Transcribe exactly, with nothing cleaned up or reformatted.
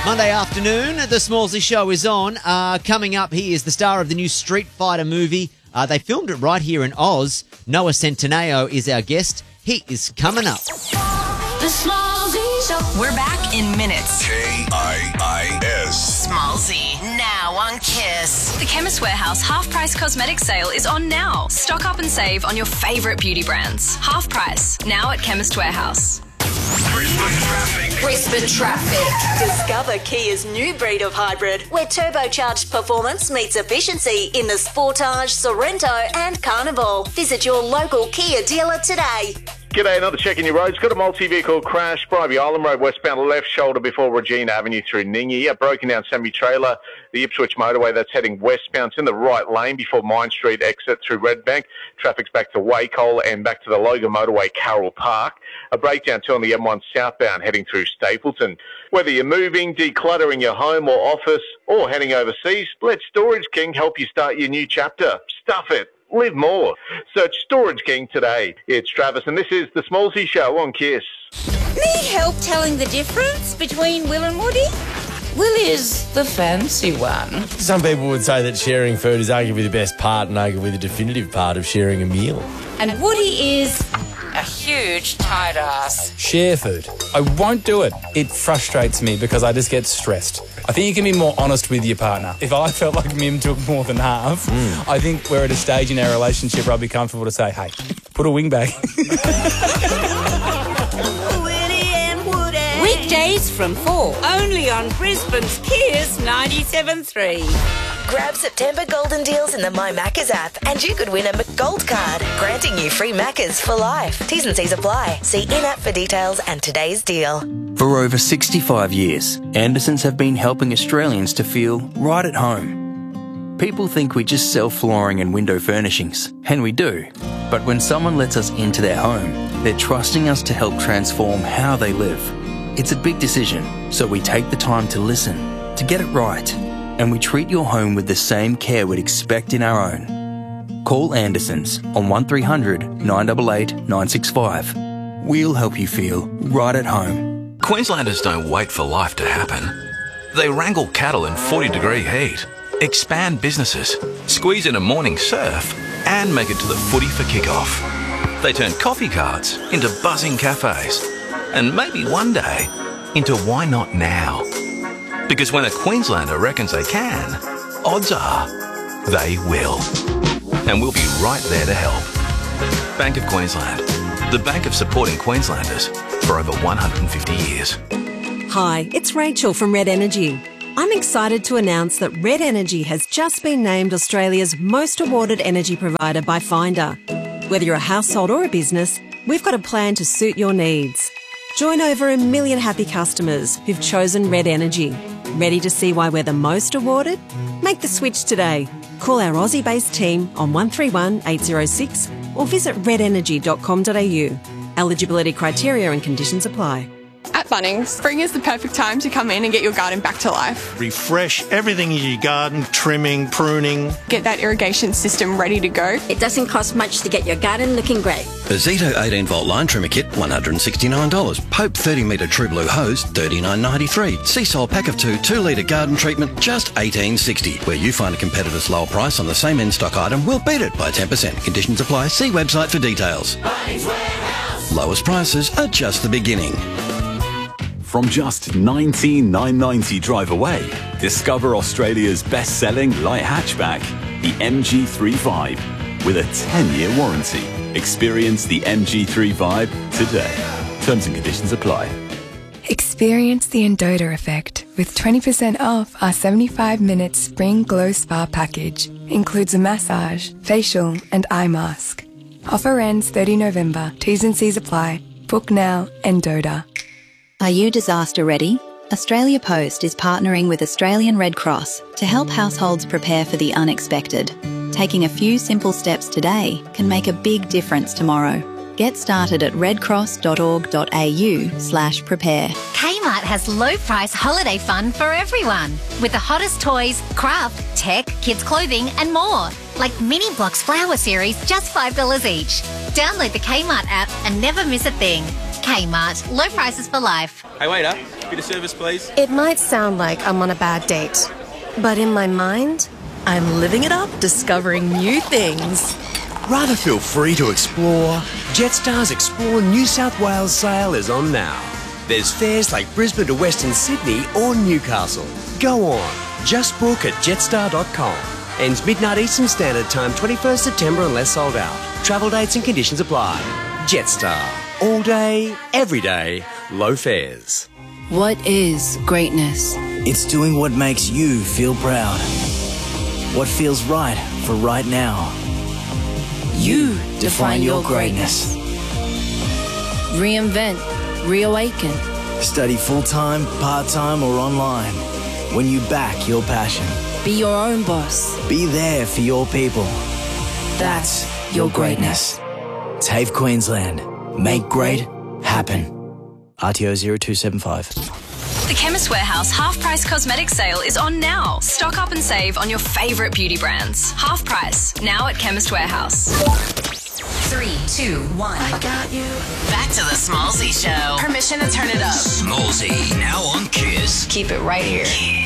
Monday afternoon, the Smallsy Show is on. Uh, coming up, he is the star of the new Street Fighter movie. Uh, they filmed it right here in Oz. Noah Centineo is our guest. He is coming up. The Smallsy Show. We're back in minutes. K I I S. Smallsy, now on Kiss. The Chemist Warehouse half-price cosmetic sale is on now. Stock up and save on your favourite beauty brands. Half price, now at Chemist Warehouse. Brisbane traffic. Brisbane traffic. Discover Kia's new breed of hybrid, where turbocharged performance meets efficiency in the Sportage, Sorrento and Carnival. Visit your local Kia dealer today. G'day, another check in your roads. Got a multi-vehicle crash, Bribie Island Road, westbound left shoulder before Regina Avenue through Ningi. A broken down semi-trailer, the Ipswich motorway that's heading westbound. It's in the right lane before Mine Street exit through Redbank. Traffic's back to Wacol and back to the Logan motorway, Carroll Park. A breakdown too on the M one southbound heading through Stapleton. Whether you're moving, decluttering your home or office, or heading overseas, let Storage King help you start your new chapter. Stuff it. Live more. Search Storage King today. It's Travis, and this is the Smallsy Show on Kiss. Need help telling the difference between Will and Woody? Will is the fancy one. Some people would say that sharing food is arguably the best part and arguably the definitive part of sharing a meal. And Woody is a huge tight ass. Share food. I won't do it. It frustrates me because I just get stressed. I think you can be more honest with your partner. If I felt like Mim took more than half, mm. I think we're at a stage in our relationship where I'll be comfortable to say, hey, put a wing back. Weekdays from four, only on Brisbane's Kiss ninety-seven point three. Grab September golden deals in the My Maccas app and you could win a McGold card, granting you free Maccas for life. T's and C's apply. See in-app for details and today's deal. For over sixty-five years, Andersons have been helping Australians to feel right at home. People think we just sell flooring and window furnishings, and we do. But when someone lets us into their home, they're trusting us to help transform how they live. It's a big decision, so we take the time to listen, to get it right, and we treat your home with the same care we'd expect in our own. Call Andersons on one three hundred nine eight eight nine six five. We'll help you feel right at home. Queenslanders don't wait for life to happen. They wrangle cattle in forty degree heat, expand businesses, squeeze in a morning surf, and make it to the footy for kickoff. They turn coffee carts into buzzing cafes, and maybe one day into why not now? Because when a Queenslander reckons they can, odds are they will. And we'll be right there to help. Bank of Queensland, the bank of supporting Queenslanders for over one hundred fifty years. Hi, it's Rachel from Red Energy. I'm excited to announce that Red Energy has just been named Australia's most awarded energy provider by Finder. Whether you're a household or a business, we've got a plan to suit your needs. Join over a million happy customers who've chosen Red Energy. Ready to see why we're the most awarded? Make the switch today. Call our Aussie-based team on one three one eight zero six or visit red energy dot com dot a u. Eligibility criteria and conditions apply. At Bunnings, spring is the perfect time to come in and get your garden back to life. Refresh everything in your garden, trimming, pruning. Get that irrigation system ready to go. It doesn't cost much to get your garden looking great. A Zito eighteen volt line trimmer kit, one hundred sixty-nine dollars. Pope thirty metre True Blue hose, thirty-nine ninety-three. Seasol pack of two, two litre garden treatment, just eighteen sixty. Where you find a competitor's lower price on the same in-stock item, we'll beat it by ten percent. Conditions apply. See website for details. Bunnings Warehouse. Lowest prices are just the beginning. From just nineteen thousand nine hundred ninety dollars drive away, discover Australia's best-selling light hatchback, the M G thirty-five, with a ten-year warranty. Experience the M G thirty-five today. Terms and conditions apply. Experience the Endota effect with twenty percent off our seventy-five minute Spring Glow Spa package. Includes a massage, facial and eye mask. Offer ends thirtieth of November. T's and C's apply. Book now, Endota. Are you disaster ready? Australia Post is partnering with Australian Red Cross to help households prepare for the unexpected. Taking a few simple steps today can make a big difference tomorrow. Get started at redcross.org.au slash prepare. Kmart has low price holiday fun for everyone. With the hottest toys, craft, tech, kids clothing and more. Like Mini Blocks Flower Series, just five dollars each. Download the Kmart app and never miss a thing. Kmart. Low prices for life. Hey, waiter, bit of service, please. It might sound like I'm on a bad date, but in my mind, I'm living it up, discovering new things. Rather feel free to explore? Jetstar's Explore New South Wales sale is on now. There's fares like Brisbane to Western Sydney or Newcastle. Go on, just book at jetstar dot com. Ends midnight Eastern Standard Time, twenty-first September unless sold out. Travel dates and conditions apply. Jetstar. All day, every day, low fares. What is greatness? It's doing what makes you feel proud. What feels right for right now. You define your greatness. Reinvent, reawaken. Study full-time, part-time or online. When you back your passion. Be your own boss. Be there for your people. That's your greatness. TAFE Queensland. Make great happen. R T O zero two seven five. The Chemist Warehouse Half Price Cosmetic Sale is on now. Stock up and save on your favourite beauty brands. Half price, now at Chemist Warehouse. Three, two, one. I got you. Back to the Smallsy Show. Permission to turn it up. Smallsy, now on Kiss. Keep it right here.